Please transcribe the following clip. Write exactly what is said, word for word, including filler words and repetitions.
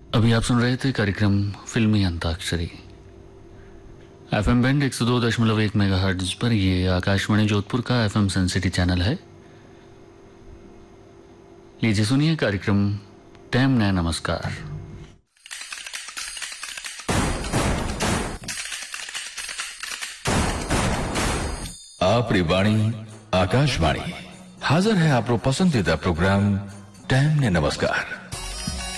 अभी आप सुन रहे थे कार्यक्रम फिल्मी अंताक्षरी एफएम बैंड एक सौ दो दशमलव एक मेगाहर्ट्ज पर। ये आकाशवाणी जोधपुर का एफएम सनसिटी चैनल है। लीजिए सुनिए कार्यक्रम टैम नया नमस्कार। आपरी वाणी आकाशवाणी हाजिर है आपरो पसंदीदा प्रोग्राम टैम ने नमस्कार।